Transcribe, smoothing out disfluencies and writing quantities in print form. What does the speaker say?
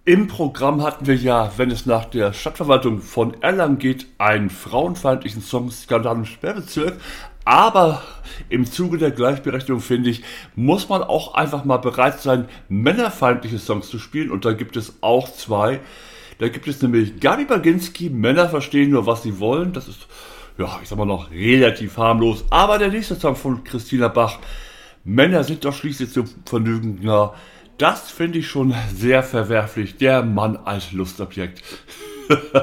Im Programm hatten wir ja, wenn es nach der Stadtverwaltung von Erlangen geht, einen frauenfeindlichen Song Skandal im Sperrbezirk. Aber im Zuge der Gleichberechtigung, finde ich, muss man auch einfach mal bereit sein, männerfeindliche Songs zu spielen. Und da gibt es auch zwei. Da gibt es nämlich Gabi Baginski, Männer verstehen nur, was sie wollen. Das ist, ja, ich sag mal noch relativ harmlos. Aber der nächste Song von Christina Bach, Männer sind doch schließlich zum Vergnügen nah. Das finde ich schon sehr verwerflich. Der Mann als Lustobjekt.